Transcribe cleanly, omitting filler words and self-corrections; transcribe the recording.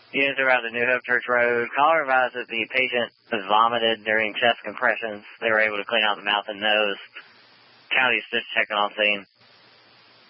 Units around the New Hope Church Road. Caller advised that the patient was vomited during chest compressions. They were able to clean out the mouth and nose. County's just checking on scene.